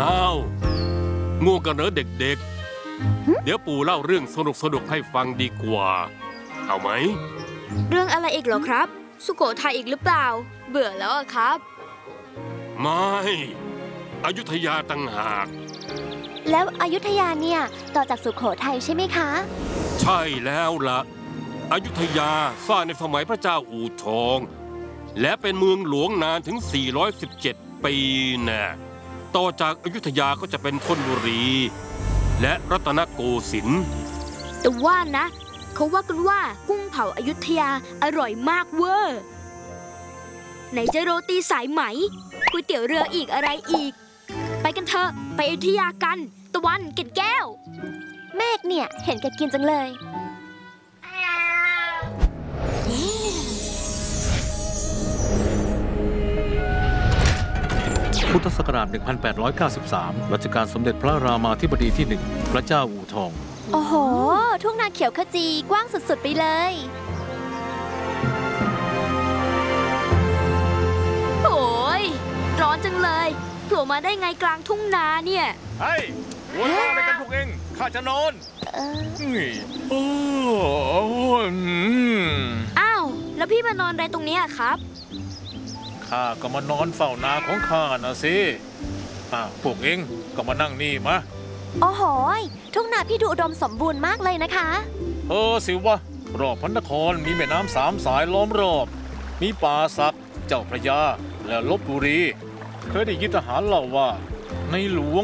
อ้าวง่วงกันเหรอเด็กๆเดี๋ยวปู่เล่าเรื่องสนุกให้ฟังดีกว่าเอาไหมเรื่องอะไรอีกเหรอครับสุโขทัยอีกหรือเปล่าเบื่อแล้วอะครับไม่อยุธยาต่างหากแล้วอยุธยาเนี่ยต่อจากสุโขทัยใช่ไหมคะใช่แล้วล่ะอยุธยาสร้างในสมัยพระเจ้าอู่ทองและเป็นเมืองหลวงนานถึง417ปีนะต่อจากอยุธยาก็จะเป็นธนบุรีและรัตนโกสินทร์แต่ว่านะเขาว่ากันว่ากุ้งเผาอยุธยาอร่อยมากเวอร์ไหนจะโรตีสายไหมก๋วยเตี๋ยวเรืออีกอะไรอีกไปกันเถอะไปอยุธยากันตะวันเกล็ดแก้วเมฆเนี่ยเห็นแกกินจังเลยพุทธศักราช 1893 รัชกาลสมเด็จพระรามาธิบดีที่ 1 พระเจ้าอู่ทองโอ้โห ทุ่งนาเขียวขจีกว้างสุดๆไปเลยโอ้ยร้อนจังเลยโผล่มาได้ไงกลางทุ่งนาเนี่ยเฮ้ยหัวเราะอะไรกันพวกเองข้าจะนอนอ้าวแล้วพี่มานอนอะไรตรงนี้ครับข้าก็มานอนเฝ้านาของข้านะสิพวกเองก็มานั่งนี่มาโอ้โหทุ่งนาพี่ดูอุดมสมบูรณ์มากเลยนะคะสิวะรอบพระนครมีแม่น้ำ3 สายล้อมรอบมีป่าสักเจ้าพระยาและลพบุรีเคยได้ยินทหารเล่าว่าในหลวง